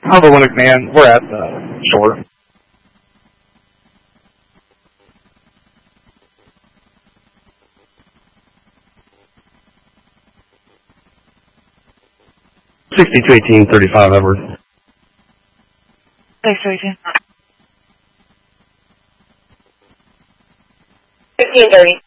Hello, McMahon. We're at the shore. $62 18 35 Edward. 618. 1530.